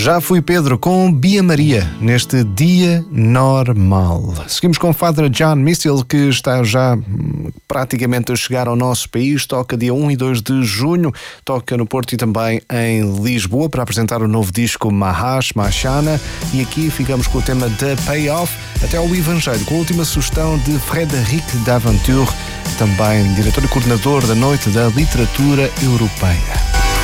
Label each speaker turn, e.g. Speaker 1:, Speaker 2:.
Speaker 1: Já fui Pedro com Bia Maria neste Dia Normal. Seguimos com Father John Missil, que está já praticamente a chegar ao nosso país. Toca dia 1 e 2 de junho, toca no Porto e também em Lisboa para apresentar o novo disco Mahash Mashana. E aqui ficamos com o tema The Payoff, até ao Evangelho, com a última sugestão de Frédéric Daventure, também diretor e coordenador da Noite da Literatura Europeia.